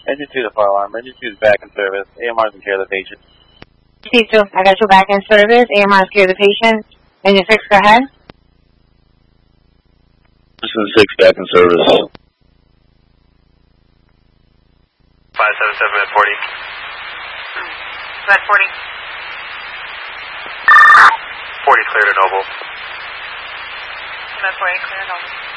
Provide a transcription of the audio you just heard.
Engine 2 to fire alarm. Engine 2 is back in service. AMR is in care of the patient. C2, I got you back in service. AMR is care of the patient. Engine 6, go ahead. Engine 6 back in service. 577 at 40. At 40. 40 clear to Noble. At 40, clear to Noble.